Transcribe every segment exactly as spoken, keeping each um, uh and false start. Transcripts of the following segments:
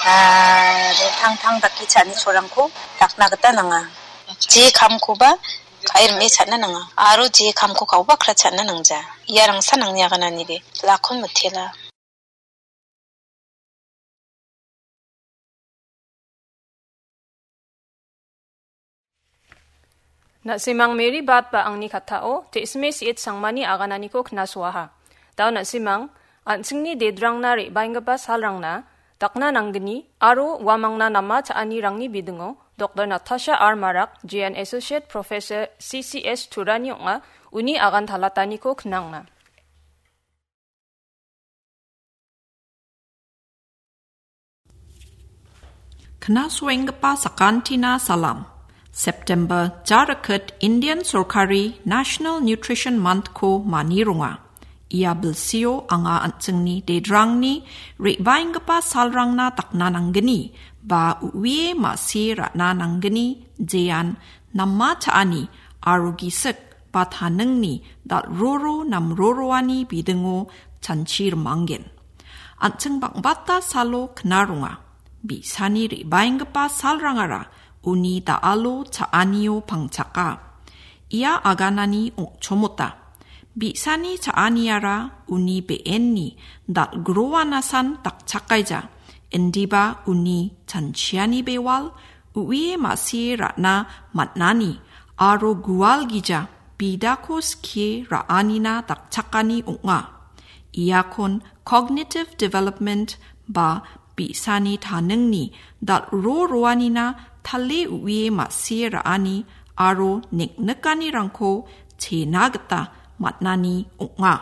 Ah, thang-thang daki chani sorangko dakna gata nanga. Je kamko ba kair me chana nanga. Aro je kamko kau ba kra chana nangja. Yarang sanang yaga nanire. Lakon mutela. Na si Mang Mary bat ba ang ni katao, te isme si it sangmani aganani ko knaswaha. Daw na si Mang, an singni dedrang na ri bainga ba salrang na, takna nanggini, aro wamang na nama chaani rangni bidungo, Doctor Natasha R. Marak, G N Associate Professor C C S Turanyong nga, uni agan talatani ko knang na. Knaswengpa sakantina salam. September Jarakat Indian Sorkari National Nutrition Month ko manirunga. Ia bilsio anga antsengni dedrangni ribaingpa salrang na takna nanggeni ba uwie masi ratna nanggeni jean namma chaani arugisek pathanengni dal roro nam roroani bidengo chanchir mangen. Antseng bangbata salo knarunga. Bisani ribaingpa salrangara uni daalo chaanio pangchaka. Ia aganani chomota. Bisani chaaniara uni beenni dat groanasan tak chakaija. Endiba uni chanchiani bewal uwie masi ratna matnani aro gual gija bidako skie raanina tak chakani unga. Ia kon cognitive development ba bisani tanengni dat ro roanina tali uwie masi raani aro neknekani rangko chenagta matnani unga.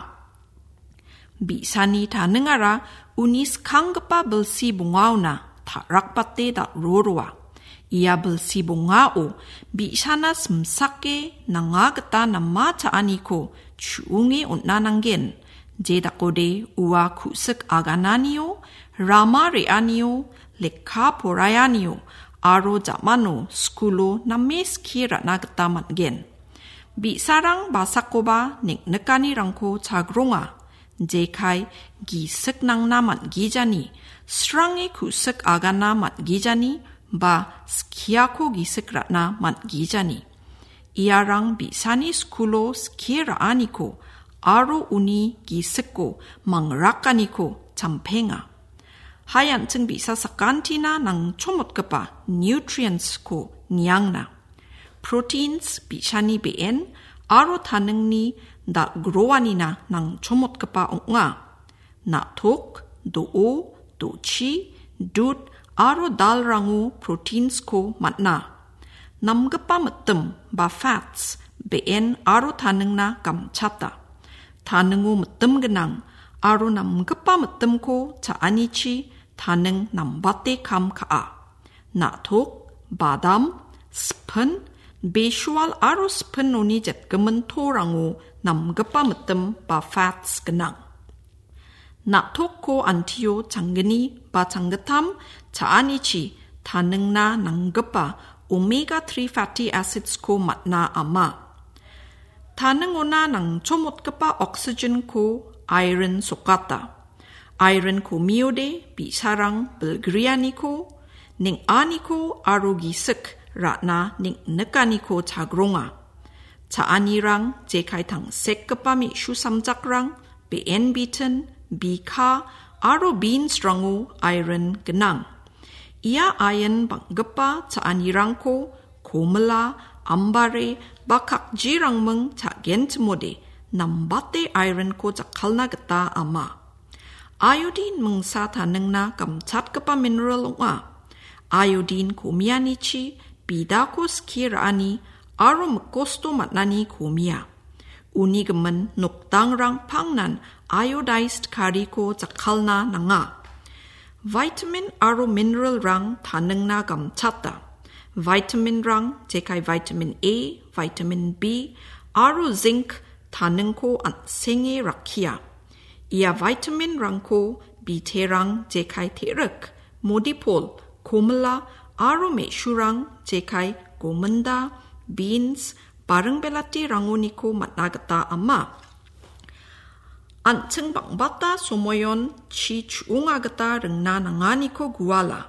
Bisani tanengara unis kangpa belsi bungauna tarakpate dat roroa. Ia belsi bungao bisana semsake nangagta nama chaaniko chuunge unnananggen. Jedakode ua kusek agananio, rama reanio, lekha porayanio, aro jamano skulo names kira nagtamat gen. Bi sarang basakoba nek nekani rangko chagronga. Jekai gisek nang namat gijani, srange kusek agana mat gijani, ba skiako gisek ratna mat gijani. Iarang bisani skulo skira aniko, aro uni giseko mangrakaniko champenga. Hayan tseng bisa sakantina nang chomot kepa nutrients ko nyangna. Proteins bisani been aro tanengni da groanina nang chomot kepa unga. Natok, doo, dochi, dud aro dal rangu proteins ko matna. Namgepa metem ba fats been aro tanengna kamchata. Tanengu metem genang aro namgepa metem ko chaanichi taneng nambate kam kaa. Natok, badam, spen, besual aro spen noni jet gemen torangu namgepa metem ba fats genang. Natok ko antio changgeni ba changgetam chaanichi taneng na nanggepa omega three fatty acids ko matna ama. Taneng ona nang chomot kepa oxygen ko iron sokata. Iron ko miode bisarang belgriani ko, ning aniko aro gisek ratna ning nekaniko chagronga. Chaanirang jekai tang sek kepa mi shu samjakrang, been biten, bika, aro beans rangu iron genang. Ia iron banggepa chaanirang ko, komela, ambare, bakak jirang meng cak gentemode, nambate iron ko cakalna geta ama. Iodine mengsa taneng na kamcat kepa mineral unga. Iodine kumianichi, bidako skirani, aro mekosto matnani kumia. Uni gemen nuktang rang pangnan iodized kari ko cakalna nanga. Vitamin aro mineral rang taneng na kamcata. Vitamin rang jekai vitamin A, vitamin B, aro zinc taneng ko an senge rakia. Ia vitamin rang ko biterang jekai terek, modipol, komela, aro meshurang jekai gomenda, beans, bareng belati ranguniko matnagata ama. Antseng bangbata somoyon chi chuungagata rengna nanganiko guala.